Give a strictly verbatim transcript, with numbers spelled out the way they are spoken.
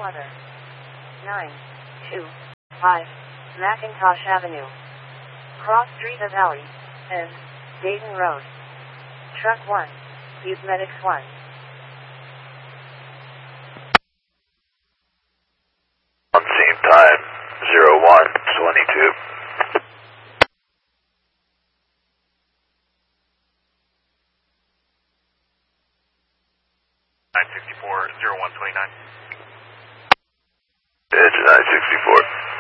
other. nine two five Macintosh Avenue. Cross Street of Alley, and Dayton Road. Truck one, Use Medics one. On scene time, zero one twenty-two. nine sixty-four, zero one twenty-nine. Edge nine sixty-four.